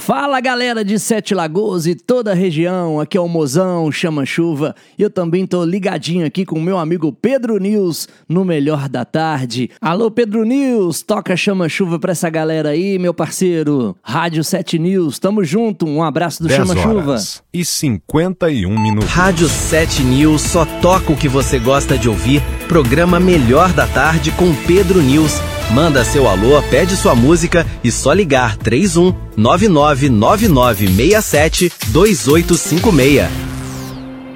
Fala galera de Sete Lagoas e toda a região, aqui é o Mozão, Chama Chuva, e eu também tô ligadinho aqui com o meu amigo Pedro News no Melhor da Tarde. Alô Pedro News, toca Chama Chuva pra essa galera aí, meu parceiro. Rádio 7 News, tamo junto, um abraço do Chama Chuva. 10h51. Rádio 7 News só toca o que você gosta de ouvir, programa Melhor da Tarde com Pedro News. Manda seu alô, pede sua música e só ligar 31 999967 2856.